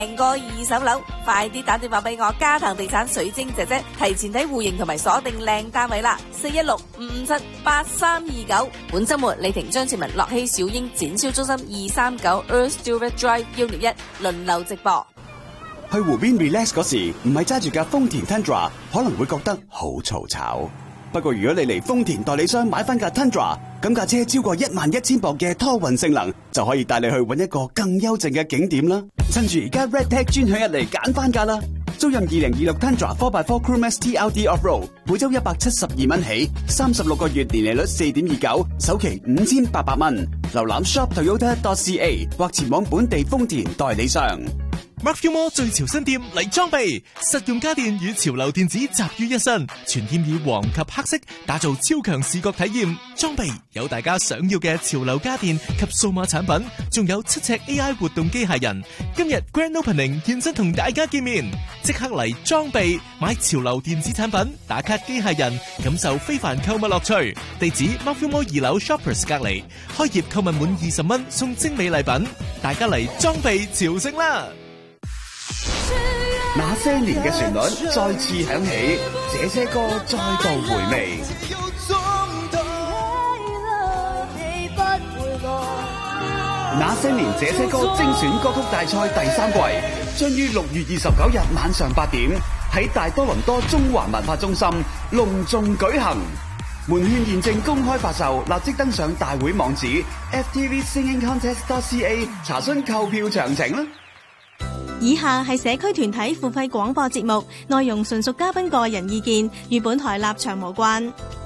成個二手樓，快啲打電話俾我嘉騰地產水晶姐姐，提前睇戶型同埋鎖定靚單位啦！416-557-8329。本周末李婷、張志文、樂熙、小英展銷中心239 Earl Stewart Drive Unit 1輪流直播。 去湖邊 relax 嗰時，唔係揸住架豐田 Tundra， 可能會覺得好嘈吵。不過如果你嚟豐田代理商買翻架 Tundra， 咁架車超過11000磅嘅拖運性能，就可以帶你去搵一個更幽靜嘅景點啦。趁住而家 RedTag 專享日嚟揀翻架啦！租任2026 Tundra 4x4 Crewmax TLD Off-Road， 每周172蚊起，36個月年利率4.29%，首期5800蚊。瀏覽 shoptoyota.ca 或前往本地豐田代理商。 Markville Mall 最潮新店嚟裝備，實用家電與潮流電子集於一身，全店以黃及黑色打造超強視覺體驗。裝備有大家想要嘅潮流家電及數碼產品，仲有7尺 AI 活動機械人。今日 Grand Opening 現身同大家見面，即刻嚟裝備買潮流電子產品，打卡機械人，感受非凡購物樂趣。地址 Markville Mall 2樓 Shoppers 隔離，開業購物滿20蚊送精美禮品，大家嚟裝備朝聖啦！ 那些年嘅旋律再次響起，這些歌再度回味。那些年這些歌精選歌曲大賽第3季將於6月29日晚上8點喺大多倫多中華文化中心隆重舉行。門券現正公開發售，立即登上大會網址 ftvsingingcontest.ca 查詢購票詳情啦。 以下係社區團體付費廣播節目，內容純屬嘉賓個人意見，與本台立場無關。